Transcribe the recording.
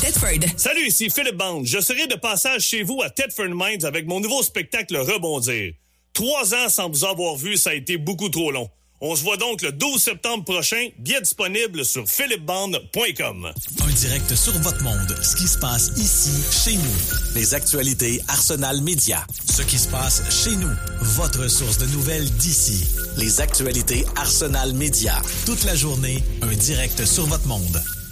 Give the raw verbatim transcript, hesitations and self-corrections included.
Thetford. Salut, ici Philippe Bande. Je serai de passage chez vous à Thetford Mines avec mon nouveau spectacle Rebondir. Trois ans sans vous avoir vu, ça a été beaucoup trop long. On se voit donc le douze septembre prochain, billet disponible sur philippe bande point com. Un direct sur votre monde, ce qui se passe ici, chez nous. Les actualités Arsenal Média. Ce qui se passe chez nous, votre source de nouvelles d'ici. Les actualités Arsenal Média. Toute la journée, un direct sur votre monde.